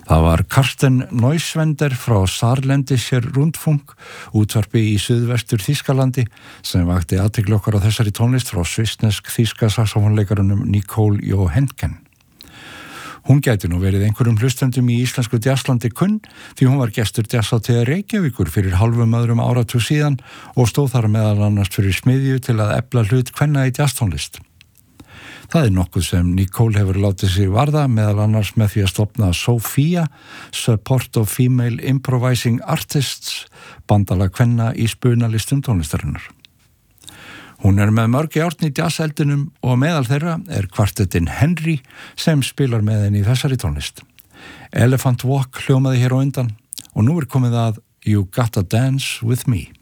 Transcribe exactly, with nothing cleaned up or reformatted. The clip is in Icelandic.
Það var Karsten Neuschwender frá Saarländischer Rundfunk, útvarpi í suðvestur Þýskalandi, sem vakti athygli okkar á þessari tónlist frá svissnesk þýska saxófonleikarunum Nicole Johanken. Hún gæti nú verið einhverjum hlustendum í íslensku jazzlandi kunn, því hún var gestur jazzhátíðar Reykjavíkur fyrir hálfum öðrum áratug síðan og stóð þar meðal annars fyrir smiðju til að efla hlut kvenna í jazztónlist. Það er nokkuð sem Nicole hefur látið sig varða, meðal annars með því að stofna Sophia, Support of Female Improvising Artists, bandalag kvenna í spunalistum tónlistarinnar. Hún er með mörg járn í jazzeldinum og meðal þeirra er kvartettin Henry sem spilar með henni í þessari tónlist. Elephant Walk hljómaði hér á undan og nú er komið að You Gotta Dance With Me.